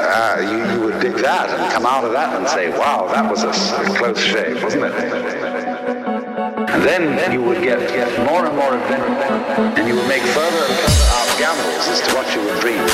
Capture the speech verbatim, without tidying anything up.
uh, you, you would dig that and come out of that and say, wow, that was a, a close shave, wasn't it? And then you would get, get more and more adventurous, and you would make further and further out gambles as to what you would dream.